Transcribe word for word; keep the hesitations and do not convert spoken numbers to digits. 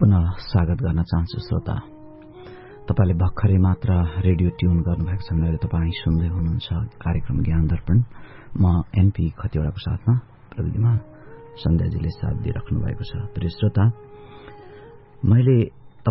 पुनः स्वागत गर्न चाहन्छु श्रोता। तपाईले भर्खरै मात्र रेडियो ट्युन गर्नुभएको छ भने तपाई सुन्दै हुनुहुन्छ कार्यक्रम ज्ञान दर्पण। म एनपी खतिवड़ाको साथमा प्रविधिमा सन्ध्याजीले साथ दिइराख्नु भएको छ। प्रिय श्रोता, मैले